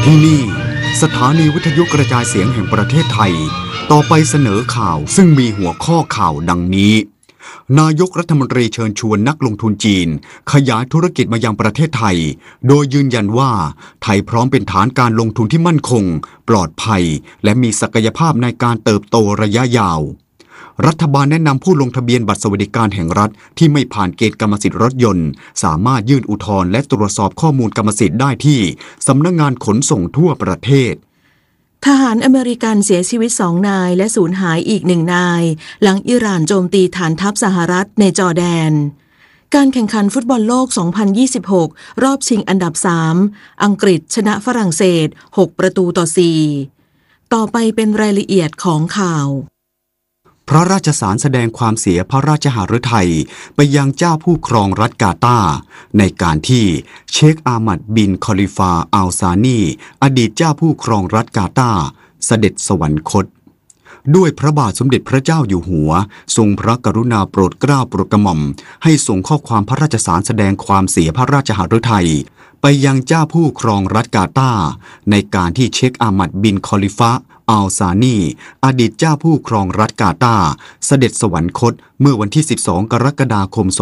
ที่นี่สถานีวิทยุกระจายเสียงแห่งประเทศไทยต่อไปเสนอข่าวซึ่งมีหัวข้อข่าวดังนี้นายกรัฐมนตรีเชิญชวนนักลงทุนจีนขยายธุรกิจมายังประเทศไทยโดยยืนยันว่าไทยพร้อมเป็นฐานการลงทุนที่มั่นคงปลอดภัยและมีศักยภาพในการเติบโตระยะยาวรัฐบาลแนะนำผู้ลงทะเบียนบัตรสวัสดิการแห่งรัฐที่ไม่ผ่านเกณฑ์กรรมสิทธิ์รถยนต์สามารถยื่นอุทธรณ์และตรวจสอบข้อมูลกรรมสิทธิ์ได้ที่สำนักงานขนส่งทั่วประเทศทหารอเมริกันเสียชีวิต2 นายและสูญหายอีก1 นายหลังอิหร่านโจมตีฐานทัพสหรัฐในจอร์แดนการแข่งขันฟุตบอลโลก 2026 รอบชิงอันดับ 3 อังกฤษชนะฝรั่งเศส 6-4 ต่อไปเป็นรายละเอียดของข่าวพระราชสารแสดงความเสียพระราชหฤทัยไปยังเจ้าผู้ครองรัฐกาตาร์ในการที่เชคอามัดบินคอลิฟาอัลซานีอดีตเจ้าผู้ครองรัฐกาตาร์เสด็จสวรรคตด้วยพระบาทสมเด็จพระเจ้าอยู่หัวทรงพระกรุณาโปรดเกล้าโปรดกระหม่อมให้ส่งข้อความพระราชสารแสดงความเสียพระราชหฤทัยไปยังเจ้าผู้ครองรัฐกาตาร์ในการที่เชคอามัดบินคอลิฟาอัลซานีอดีตเจ้าผู้ครองรัฐกาตาร์เสด็จสวรรคตเมื่อวันที่12 กรกฎาคม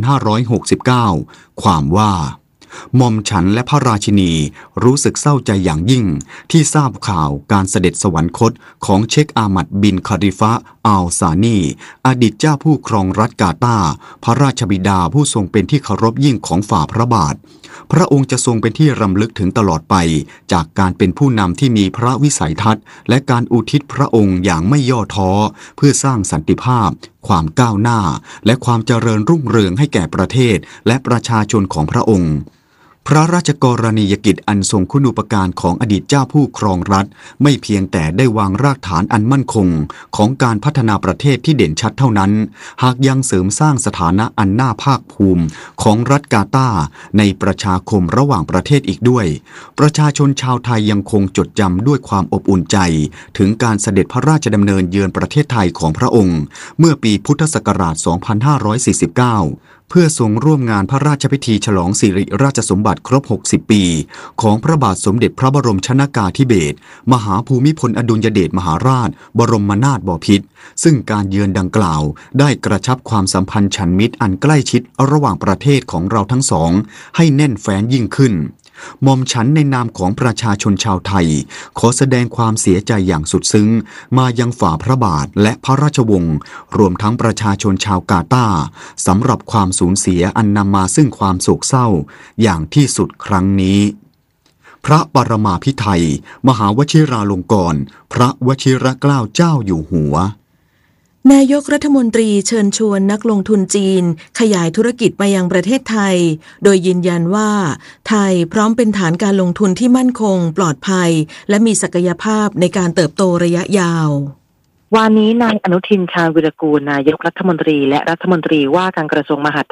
2569ความว่าหม่อมฉันและพระราชินีรู้สึกเศร้าใจอย่างยิ่งที่ทราบข่าวการเสด็จสวรรคตของเชคอามัดบินคาริฟะอัลซานีอดีตเจ้าผู้ครองรัฐกาตาร์พระราชบิดาผู้ทรงเป็นที่เคารพยิ่งของฝ่าพระบาทพระองค์จะทรงเป็นที่รำลึกถึงตลอดไปจากการเป็นผู้นำที่มีพระวิสัยทัศน์และการอุทิศพระองค์อย่างไม่ย่อท้อเพื่อสร้างสันติภาพความก้าวหน้าและความเจริญรุ่งเรืองให้แก่ประเทศและประชาชนของพระองค์พระราชกรณียกิจอันทรงคุณูปการของอดีตเจ้าผู้ครองรัฐไม่เพียงแต่ได้วางรากฐานอันมั่นคงของการพัฒนาประเทศที่เด่นชัดเท่านั้นหากยังเสริมสร้างสถานะอันน่าภาคภูมิของรัฐกาตาร์ในประชาคมระหว่างประเทศอีกด้วยประชาชนชาวไทยยังคงจดจำด้วยความอบอุ่นใจถึงการเสด็จพระราชดำเนินเยือนประเทศไทยของพระองค์เมื่อปีพุทธศักราช 2549เพื่อทรงร่วมงานพระราชพิธีฉลองสิริราชสมบัติครบ60 ปีของพระบาทสมเด็จพระบรมชนกาธิเบศรมหาภูมิพลอดุลยเดชมหาราชบรมนาถบพิตรซึ่งการเยือนดังกล่าวได้กระชับความสัมพันธ์ฉันมิตรอันใกล้ชิดระหว่างประเทศของเราทั้งสองให้แน่นแฟ้นยิ่งขึ้นหม่อมฉันในนามของประชาชนชาวไทยขอแสดงความเสียใจอย่างสุดซึ้งมายังฝ่าพระบาทและพระราชวงศ์รวมทั้งประชาชนชาวกาตาร์สำหรับความสูญเสียอันนำมาซึ่งความโศกเศร้าอย่างที่สุดครั้งนี้พระปรมาภิไธยมหาวชิราลงกรณ์พระวชิรเกล้าเจ้าอยู่หัวนายกรัฐมนตรีเชิญชวนนักลงทุนจีนขยายธุรกิจมายังประเทศไทยโดยยืนยันว่าไทยพร้อมเป็นฐานการลงทุนที่มั่นคงปลอดภัยและมีศักยภาพในการเติบโตระยะยาววันนี้นายอนุทินชาญวิรากูลนายกรัฐมนตรีและรัฐมนตรีว่าการกระทรวงมหาด